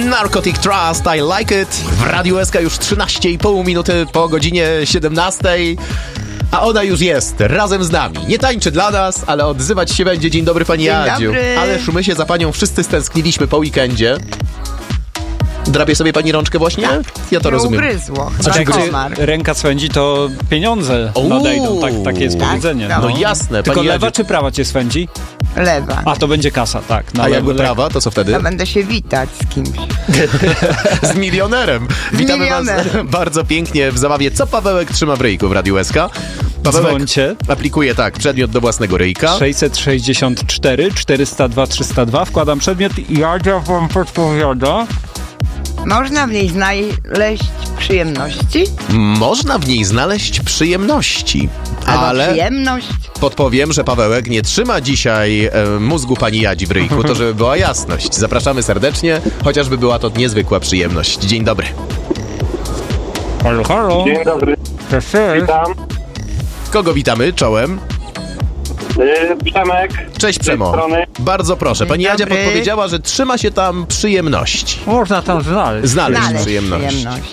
Narcotic Trust, I Like It. W Radiu SK już 13,5 minuty po godzinie 17. A ona już jest razem z nami. Nie tańczy dla nas, ale odzywać się będzie. Dzień dobry, pani Jadziu. Dobry. Ależ my się za panią wszyscy stęskniliśmy po weekendzie. Drapie sobie pani rączkę właśnie? Ja to rozumiem. Ugryzło. A jak komar. ręka swędzi, to pieniądze nadejdą. Takie jest powiedzenie. Tak? No jasne, Tylko pani lewa Jadziu. czy prawa cię swędzi? Lewa. A to będzie kasa, tak. Na A jakby lewo, prawa, to co wtedy? Ja będę się witać z kimś. Z milionerem. Witamy Milionerem. was bardzo pięknie w zabawie Co Pawełek trzyma w ryjku w Radiu SK. Pawełek Dzwońcie. aplikuje przedmiot do własnego ryjka. 664 402 302. Wkładam przedmiot i Jadzia wam podpowiada. Można w niej znaleźć przyjemności? Można w niej znaleźć przyjemności, Albo ale przyjemność? podpowiem, że Pawełek nie trzyma dzisiaj mózgu pani Jadzi w ryjku, to żeby była jasność. Zapraszamy serdecznie, chociażby była to niezwykła przyjemność. Dzień dobry. Halo, halo. Dzień dobry, Cześć. witam. Kogo witamy? Czołem. Przemek. Cześć Z tej Przemo. strony. Bardzo proszę. Pani Jadzia dobry. podpowiedziała, że trzyma się tam przyjemności. Można tam znaleźć. Znaleźć Znaleźć przyjemność. przyjemność.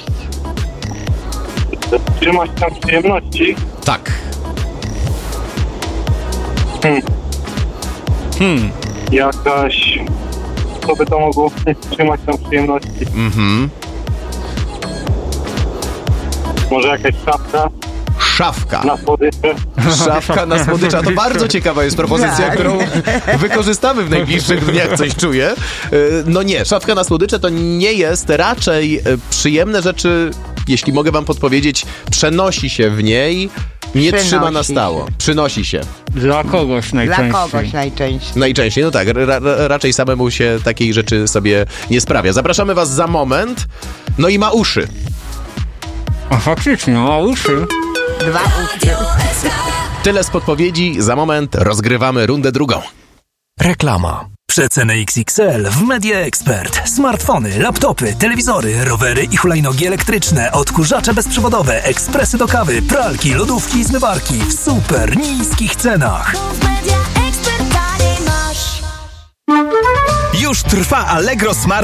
Trzymać tam przyjemności. Tak. Jakaś... Co by to mogło trzymać tam przyjemności? Mhm. Może jakaś szafka Szafka. na słodycze? Szafka na słodycza. To bardzo ciekawa jest propozycja, Tak. którą wykorzystamy w najbliższych dniach, coś czuję. No nie, szafka na słodycze to nie jest raczej przyjemne rzeczy, jeśli mogę wam podpowiedzieć, przenosi się w niej, nie Przynosi trzyma na się. stało. Przynosi się. Dla kogoś Dla najczęściej. kogoś najczęściej. Najczęściej, no tak, raczej samemu się takiej rzeczy sobie nie sprawia. Zapraszamy was za moment. No i ma uszy. A faktycznie, ma uszy. 2 uszy. Tyle z podpowiedzi. Za moment rozgrywamy rundę drugą. Reklama. Przeceny XXL w Media Expert. Smartfony, laptopy, telewizory, rowery i hulajnogi elektryczne, odkurzacze bezprzewodowe, ekspresy do kawy, pralki, lodówki i zmywarki w super niskich cenach. Media Expert taniej masz. Już trwa Allegro Smart